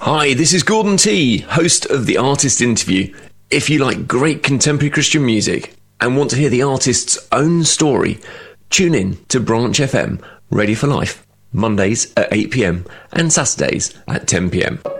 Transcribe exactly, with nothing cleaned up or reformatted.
Hi, this is Gordon T, host of The Artist Interview. If you like great contemporary Christian music and want to hear the artist's own story, tune in to Branch F M, Ready for Life, Mondays at eight p m and Saturdays at ten p m.